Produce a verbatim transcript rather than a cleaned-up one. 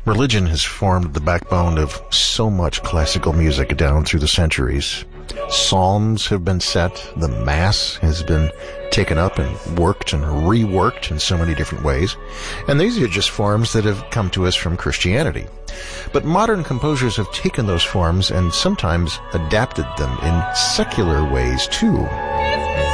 Religion has formed the backbone of so much classical music down through the centuries. Psalms have been set, the Mass has been taken up and worked and reworked in so many different ways, and these are just forms that have come to us from Christianity. But modern composers have taken those forms and sometimes adapted them in secular ways too.